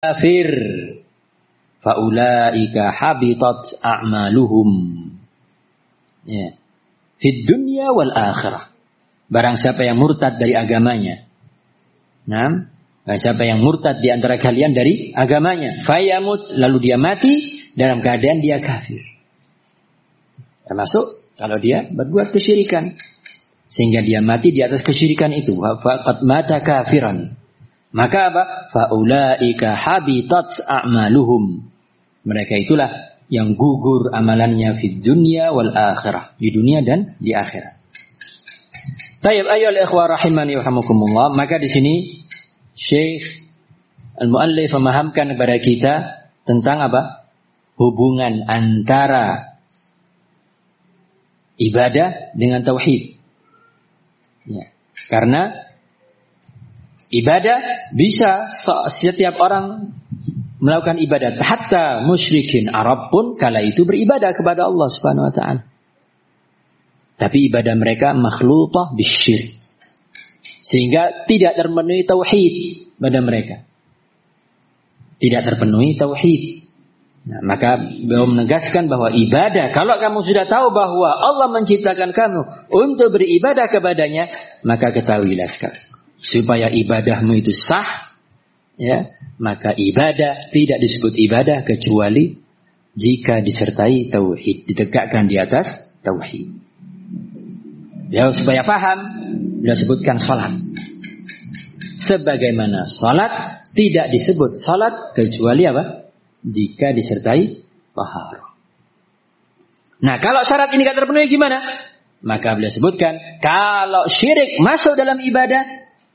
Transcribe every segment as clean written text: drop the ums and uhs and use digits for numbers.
kafir faulaika habitat a'maluhum. Ya. Fid dunya wal akhirah. Barang siapa yang murtad dari agamanya. Nah, barang siapa yang murtad di antara kalian dari agamanya, fayamut, lalu dia mati dalam keadaan dia kafir. Termasuk kalau dia berbuat kesyirikan sehingga dia mati di atas kesyirikan itu, faqad mata kafiran. Maka apa? Faulaika habitat a'maluhum. Mereka itulah yang gugur amalannya fid dunya wal akhirah, di dunia dan di akhirat. Tayyib ayyuhal ikhwah rahimani wa rahimakumullah, maka di sini Syekh Al-Muallif memahamkan kepada kita tentang apa? Hubungan antara ibadah dengan tauhid. Ya. Karena ibadah bisa setiap orang melakukan ibadah, hatta musyrikin Arab pun kala itu beribadah kepada Allah Subhanahu wa taala. Tapi ibadah mereka makhlutah bisyirk. Sehingga tidak terpenuhi tauhid pada mereka. Tidak terpenuhi tauhid. Nah, maka beliau menegaskan bahwa ibadah, kalau kamu sudah tahu bahwa Allah menciptakan kamu untuk beribadah kepadanya, maka ketahuilah sekali, supaya ibadahmu itu sah, ya, maka ibadah tidak disebut ibadah kecuali jika disertai tauhid, ditegakkan di atas tauhid. Ya, supaya paham, beliau sebutkan salat. Sebagaimana salat tidak disebut salat kecuali apa? Jika disertai taharah. Nah, kalau syarat ini tidak terpenuhi gimana? Maka beliau sebutkan, kalau syirik masuk dalam ibadah,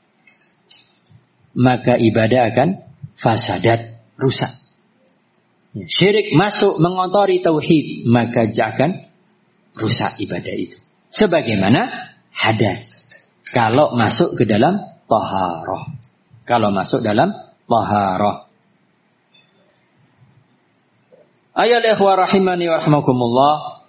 maka ibadah akan fasadat, rusak. Syirik masuk mengotori tauhid, maka akan rusak ibadah itu. Sebagaimana hadas, kalau masuk ke dalam taharah. Kalau masuk dalam taharah. Ayat ikhwah rahimani wa rahimakumullah.